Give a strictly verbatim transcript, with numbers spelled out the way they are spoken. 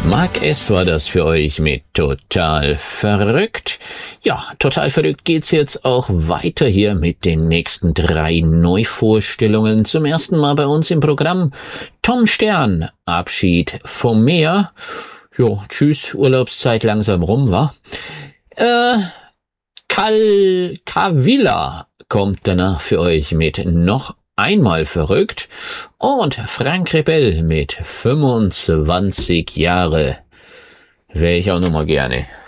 Mark S. war das für euch mit Total Verrückt. Ja, Total Verrückt geht's jetzt auch weiter hier mit den nächsten drei Neuvorstellungen. Zum ersten Mal bei uns im Programm Tom Stern, Abschied vom Meer. Jo, tschüss, Urlaubszeit langsam rum, wa? Äh, Kal Kavila kommt danach für euch mit Noch einmal verrückt und Frank Rebell mit fünfundzwanzig Jahre. Wäre ich auch noch mal gerne.